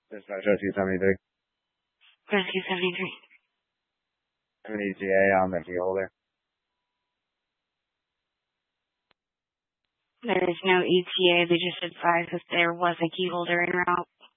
Dispatch rescue 73. Rescue 73. I have an ETA on the key holder. There is no ETA. They just advised that there was a key holder en route.